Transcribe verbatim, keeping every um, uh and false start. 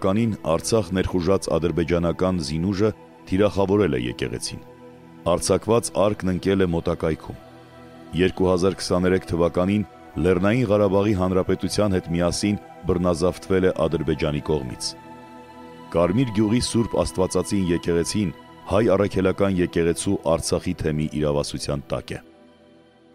թվականին Արցախ ներխուժած ադրբեջանական զինուժը թիրախավորել է եկեղեցին։ Արձակված արկն ընկել է մոտակայքում։ երկու հազար քսաներեք թվականին Լեռնային Ղարաբաղի Հանրապետության հետ միասին բռնազավթվել է Ադրբեջանի կողմից։ Կարմիր գյուղի Սուրբ Աստվածածին եկեղեցին հայ առաքելական եկեղեցու Արցախի թեմի իրավասության տակ է։